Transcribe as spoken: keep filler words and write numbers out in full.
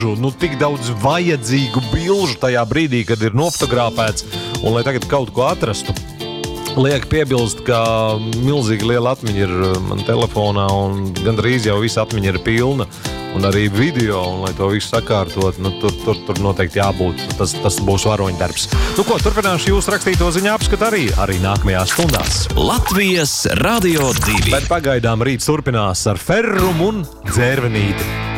Nu, tik daudz vajadzīgu bilžu tajā brīdī, kad ir nofotografēts, un lai tagad kaut ko atrastu. Liek piebilst, ka milzīgi liela atmiņa ir man telefonā, un gandrīz jau visa atmiņa ir pilna, un arī video, un lai to visu sakārtot, nu, tur, tur, tur noteikti jābūt. Tas, tas būs varoņdarbs. Nu ko, turpināšu jūs rakstīto ziņā apskat arī, arī nākamajās stundās. Latvijas Radio divi. Bet pagaidām rīts turpinās ar Ferrumu un Dzērvenīti.